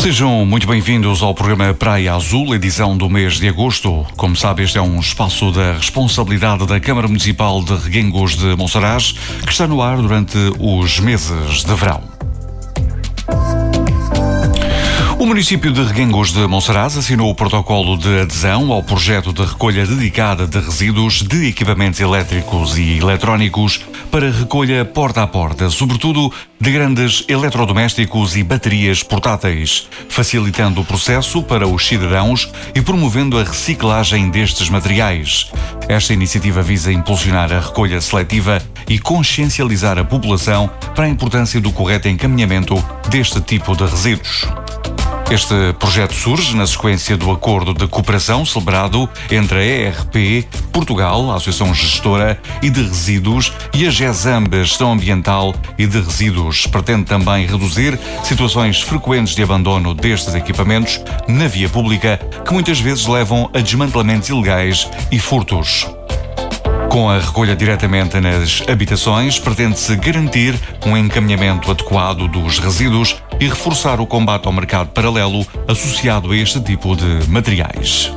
Sejam muito bem-vindos ao programa Praia Azul, edição do mês de agosto. Como sabe, este é um espaço da responsabilidade da Câmara Municipal de Reguengos de Monsaraz, que está no ar durante os meses de verão. O município de Reguengos de Monsaraz assinou o protocolo de adesão ao projeto de recolha dedicada de resíduos de equipamentos elétricos e eletrónicos para recolha porta a porta, sobretudo de grandes eletrodomésticos e baterias portáteis, facilitando o processo para os cidadãos e promovendo a reciclagem destes materiais. Esta iniciativa visa impulsionar a recolha seletiva e consciencializar a população para a importância do correto encaminhamento deste tipo de resíduos. Este projeto surge na sequência do acordo de cooperação celebrado entre a ERP Portugal, a Associação Gestora e de Resíduos, e a GESAMB, a Gestão Ambiental e de Resíduos. Pretende também reduzir situações frequentes de abandono destes equipamentos na via pública, que muitas vezes levam a desmantelamentos ilegais e furtos. Com a recolha diretamente nas habitações, pretende-se garantir um encaminhamento adequado dos resíduos e reforçar o combate ao mercado paralelo associado a este tipo de materiais.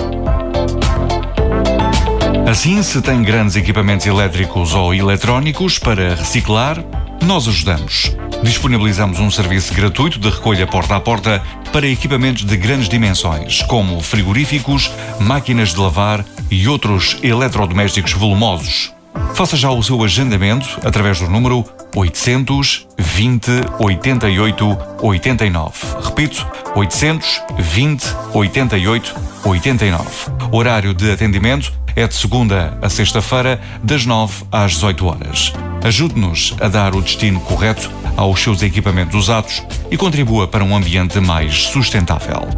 Assim, se tem grandes equipamentos elétricos ou eletrónicos para reciclar, nós ajudamos. Disponibilizamos um serviço gratuito de recolha porta a porta para equipamentos de grandes dimensões, como frigoríficos, máquinas de lavar e outros eletrodomésticos volumosos. Faça já o seu agendamento através do número 820 88 89. Repito, 820 88 89. O horário de atendimento é de segunda a sexta-feira, das 9 às 18 horas. Ajude-nos a dar o destino correto aos seus equipamentos usados e contribua para um ambiente mais sustentável.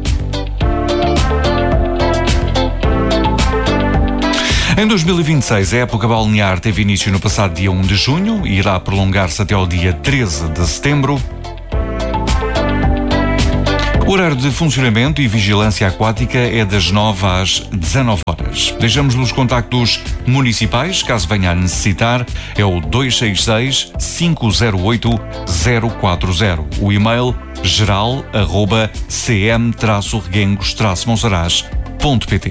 Em 2026, a época balnear teve início no passado dia 1 de junho e irá prolongar-se até ao dia 13 de setembro. O horário de funcionamento e vigilância aquática é das 9 às 19 horas. Deixamos os contactos municipais, caso venha a necessitar, é o 266 508 040. O e-mail geral@cm-reguengos-monsaraz.pt.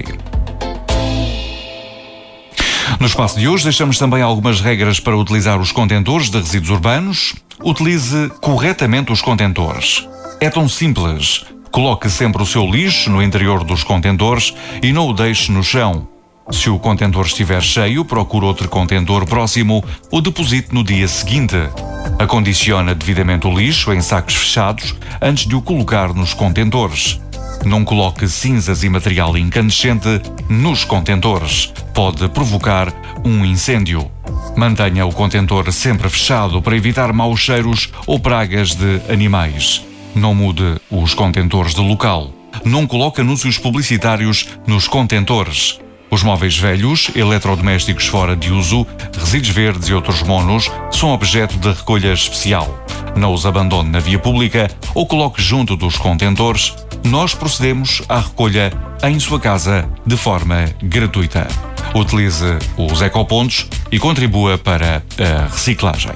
No espaço de hoje deixamos também algumas regras para utilizar os contentores de resíduos urbanos. Utilize corretamente os contentores. É tão simples. Coloque sempre o seu lixo no interior dos contentores e não o deixe no chão. Se o contentor estiver cheio, procure outro contentor próximo ou deposite no dia seguinte. Acondicione devidamente o lixo em sacos fechados antes de o colocar nos contentores. Não coloque cinzas e material incandescente nos contentores. Pode provocar um incêndio. Mantenha o contentor sempre fechado para evitar maus cheiros ou pragas de animais. Não mude os contentores de local. Não coloque anúncios publicitários nos contentores. Os móveis velhos, eletrodomésticos fora de uso, resíduos verdes e outros monos são objeto de recolha especial. Não os abandone na via pública ou coloque junto dos contentores. Nós procedemos à recolha em sua casa de forma gratuita. Utilize os ecopontos e contribua para a reciclagem.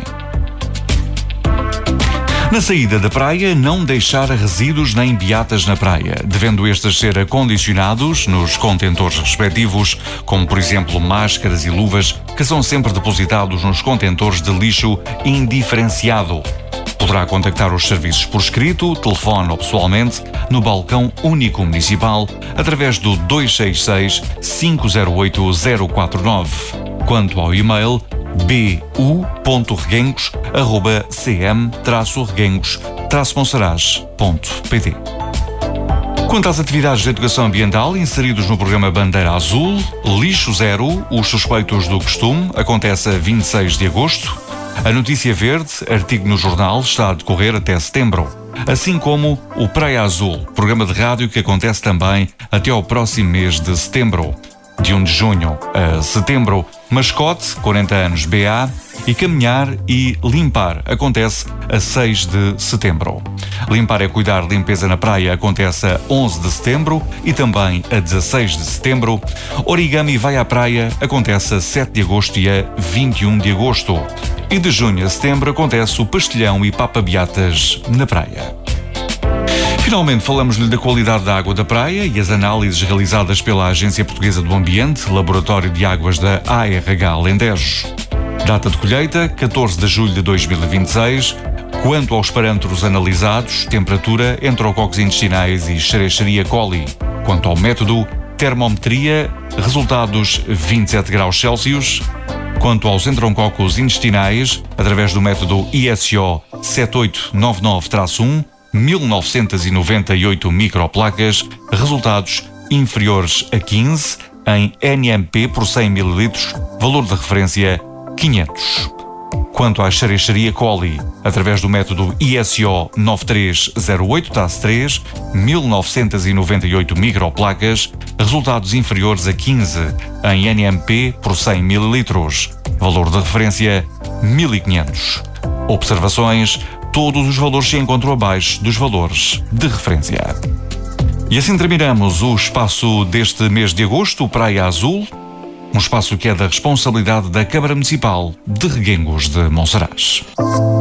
Na saída da praia, não deixar resíduos nem beatas na praia, devendo estes ser acondicionados nos contentores respectivos, como por exemplo máscaras e luvas, que são sempre depositados nos contentores de lixo indiferenciado. Poderá contactar os serviços por escrito, telefone ou pessoalmente no balcão único municipal através do 266 508 049. Quanto ao e-mail, bu.reguengos@cm-reguengos-monsaraz.pt. Quanto às atividades de educação ambiental inseridos no programa Bandeira Azul, Lixo Zero, os suspeitos do costume, acontece a 26 de agosto. A Notícia Verde, artigo no jornal, está a decorrer até setembro. Assim como o Praia Azul, programa de rádio que acontece também até ao próximo mês de setembro. De 1 de junho a setembro, Mascote, 40 anos BA, e Caminhar e Limpar acontece a 6 de setembro. Limpar é cuidar, limpeza na praia acontece a 11 de setembro e também a 16 de setembro. Origami vai à praia acontece a 7 de agosto e a 21 de agosto. E de junho a setembro acontece o Pastelhão e Papa Beatas na praia. Finalmente, falamos-lhe da qualidade da água da praia e as análises realizadas pela Agência Portuguesa do Ambiente, Laboratório de Águas da ARH Alentejo. Data de colheita, 14 de julho de 2026. Quanto aos parâmetros analisados, temperatura, enterococos intestinais e Escherichia coli. Quanto ao método, termometria, resultados 27 graus Celsius. Quanto aos enterococos intestinais, através do método ISO 7899-1, 1998 microplacas, resultados inferiores a 15 em NMP por 100 ml, valor de referência 500. Quanto à Escherichia coli, através do método ISO 9308-3, 1998 microplacas, resultados inferiores a 15 em NMP por 100 ml, valor de referência 1500. Observações: todos os valores se encontram abaixo dos valores de referência. E assim terminamos o espaço deste mês de agosto, Praia Azul, um espaço que é da responsabilidade da Câmara Municipal de Reguengos de Monsaraz.